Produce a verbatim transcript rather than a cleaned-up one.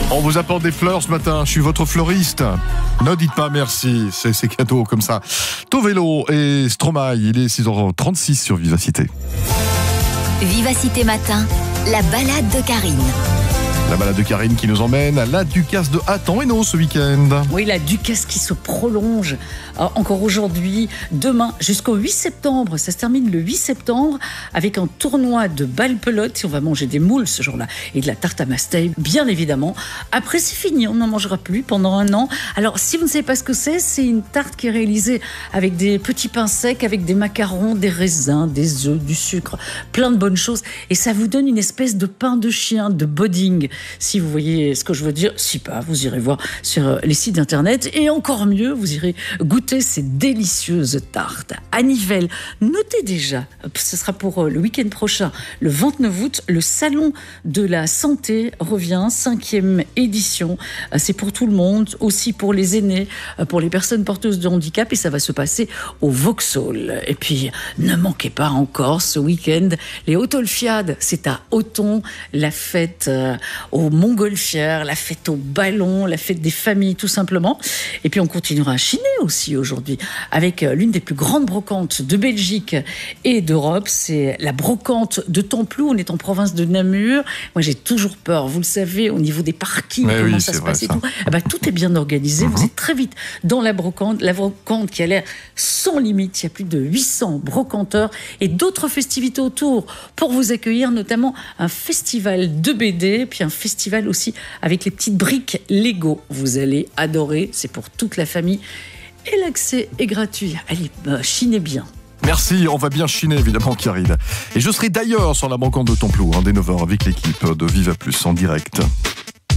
On vous apporte des fleurs ce matin, je suis votre fleuriste. Ne dites pas merci, c'est, c'est cadeau comme ça. Tovelo et Stromae, il est six heures trente-six sur Vivacité. Vivacité Matin, la balade de Karine. La balade de Karine qui nous emmène à la Ducasse de Hatton-Hainaut ce week-end. Oui, la Ducasse qui se prolonge euh, encore aujourd'hui, demain jusqu'au huit septembre. Ça se termine le huit septembre avec un tournoi de balle-pelote. On va manger des moules ce jour-là et de la tarte à masteille, bien évidemment. Après, c'est fini, on n'en mangera plus pendant un an. Alors, si vous ne savez pas ce que c'est, c'est une tarte qui est réalisée avec des petits pains secs, avec des macarons, des raisins, des œufs, du sucre, plein de bonnes choses. Et ça vous donne une espèce de pain de chien, de pudding. Si vous voyez ce que je veux dire, si pas, vous irez voir sur les sites internet. Et encore mieux, vous irez goûter ces délicieuses tartes. À Nivelles, notez déjà, ce sera pour le week-end prochain, le vingt-neuf août, le Salon de la Santé revient, cinquième édition. C'est pour tout le monde, aussi pour les aînés, pour les personnes porteuses de handicap. Et ça va se passer au Vauxhall. Et puis, ne manquez pas encore ce week-end les Autolfiades. C'est à Auton, la fête euh, aux montgolfières, la fête au ballon, la fête des familles tout simplement. Et puis on continuera à chiner aussi aujourd'hui avec l'une des plus grandes brocantes de Belgique et d'Europe. C'est la brocante de Templou. On est en province de Namur. Moi j'ai toujours peur, vous le savez, au niveau des parkings, mais comment oui, ça se vrai, passe et ça. tout. Ah bah, tout est bien organisé. Mm-hmm. Vous êtes très vite dans la brocante. La brocante qui a l'air sans limite. Il y a plus de huit cents brocanteurs et d'autres festivités autour pour vous accueillir, notamment un festival de B D, puis un festival aussi avec les petites briques Lego. Vous allez adorer, c'est pour toute la famille et l'accès est gratuit. Allez, bah, chinez bien. Merci, on va bien chiner évidemment Karine. Et je serai d'ailleurs sur la brocante de Templou hein, dès neuf heures avec l'équipe de Viva Plus en direct.